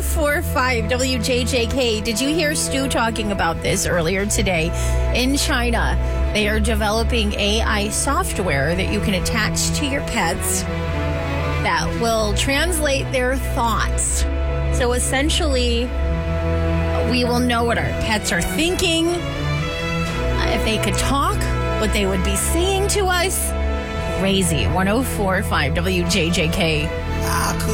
1045 WJJK. Did you hear Stu talking about this earlier today? In China, they are developing AI software that you can attach to your pets that will translate their thoughts. So essentially, we will know what our pets are thinking. If they could talk, what they would be saying to us. Crazy. 1045 WJJK.